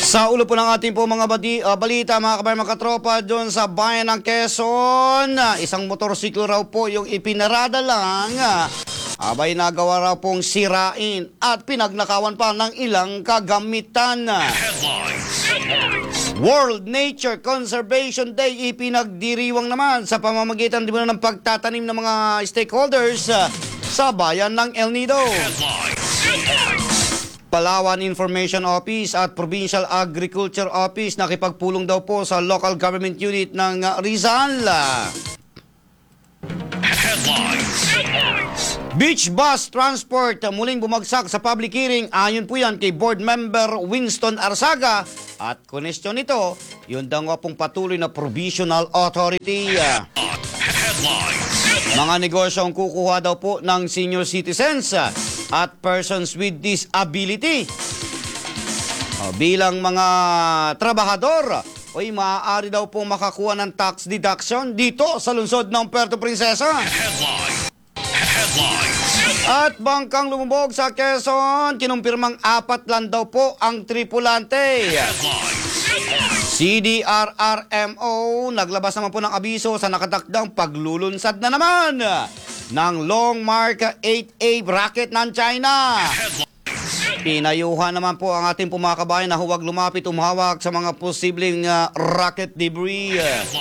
Sa ulo po ng ating po mga balita, mga kabayan, mga katropa, doon sa bayan ng Quezon, isang motorsiklo raw po yung ipinarada lang, abay nagawa raw pong sirain at pinagnakawan pa ng ilang kagamitan. World Nature Conservation Day ipinagdiriwang naman sa pamamagitan din ng pagtatanim ng mga stakeholders sa bayan ng El Nido. Palawan Information Office at Provincial Agriculture Office nakipagpulong daw po sa local government unit ng Rizal. Beach bus transport muling bumagsak sa public hearing, ayon po yan kay board member Winston Arzaga, at konestyon nito, yun daw nga pong patuloy na provisional authority. Mga negosyo ang kukuha daw po ng senior citizens at persons with disability. Bilang mga trabahador, maaari daw po makakuha ng tax deduction dito sa lungsod ng Puerto Princesa. At bangkang lumubog sa Quezon, kinumpirmang 4 lang daw po ang tripulante. CDRRMO naglabas naman po ng abiso sa nakatakdang paglulunsad na naman ng Long Mark 8A rocket ng China. Pinayuhan naman po ang ating mga kabayan na huwag lumapit umhawak sa mga posibleng rocket debris.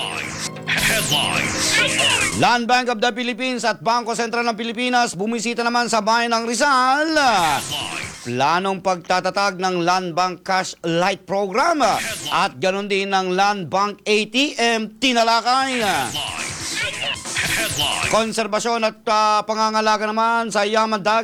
Land Bank of the Philippines at Bangko Sentral ng Pilipinas bumisita naman sa bayan ng Rizal. Planong pagtatatag ng Land Bank Cash Light Program at ganoon din ng Land Bank ATM tinalakay. Konserbasyon at pangangalaga naman sa yaman dagat